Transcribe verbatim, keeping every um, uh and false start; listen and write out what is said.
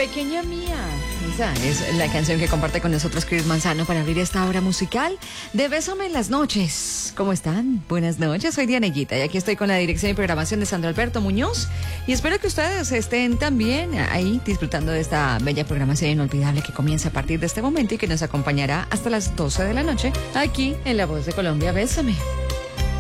Pequeña mía. Esa es la canción que comparte con nosotros Chris Manzano para abrir esta hora musical de Bésame en las noches. ¿Cómo están? Buenas noches, soy Dianellita y aquí estoy con la dirección y programación de Sandro Alberto Muñoz y espero que ustedes estén también ahí disfrutando de esta bella programación inolvidable que comienza a partir de este momento y que nos acompañará hasta las doce de la noche aquí en La Voz de Colombia. Bésame.